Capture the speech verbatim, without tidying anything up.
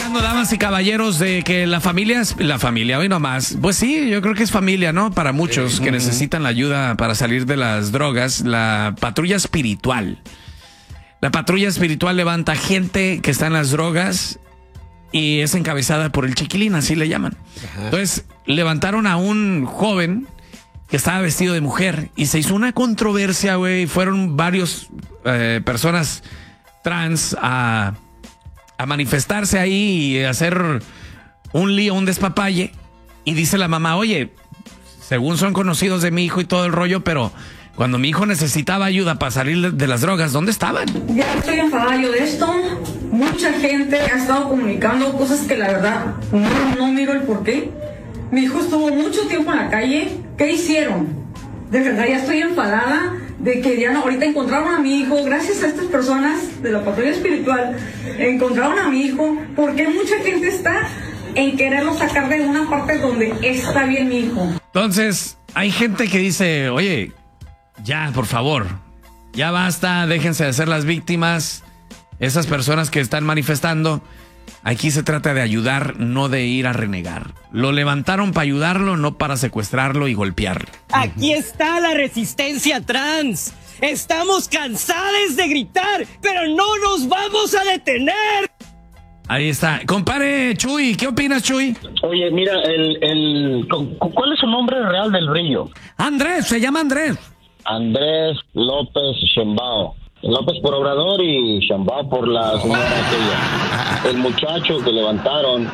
hablando, damas y caballeros, de que la familia es la familia, hoy nomás. Pues sí, yo creo que es familia, ¿no? Para muchos sí. que uh-huh. necesitan la ayuda para salir de las drogas, la patrulla espiritual. La patrulla espiritual levanta gente que está en las drogas y es encabezada por el Chiquilín, así le llaman. Ajá. Entonces, levantaron a un joven que estaba vestido de mujer y se hizo una controversia, güey. Fueron varios eh, personas trans a, a manifestarse ahí y hacer un lío, un despapalle. Y dice la mamá, oye, según son conocidos de mi hijo y todo el rollo, pero cuando mi hijo necesitaba ayuda para salir de las drogas, ¿dónde estaban? Ya estoy enfadada yo de esto. Mucha gente ha estado comunicando cosas que la verdad no, no miro el porqué. Mi hijo estuvo mucho tiempo en la calle. ¿Qué hicieron? De verdad ya estoy enfadada de que ya no, ahorita encontraron a mi hijo. Gracias a estas personas de la patrulla espiritual, encontraron a mi hijo. Porque mucha gente está en quererlo sacar de una parte donde está bien mi hijo. Entonces, hay gente que dice, oye, ya, por favor, ya basta, déjense de ser las víctimas. Esas personas que están manifestando, aquí se trata de ayudar, no de ir a renegar. Lo levantaron para ayudarlo, no para secuestrarlo y golpearlo. Aquí está la resistencia trans. Estamos cansados de gritar, pero no nos vamos a detener. Ahí está. Compare, Chuy, ¿qué opinas, Chuy? Oye, mira, el, el, ¿cuál es su nombre real del Brillo? Andrés, se llama Andrés. Andrés López Sheinbaum. López por Obrador y Sheinbaum por la señora aquella. El muchacho que levantaron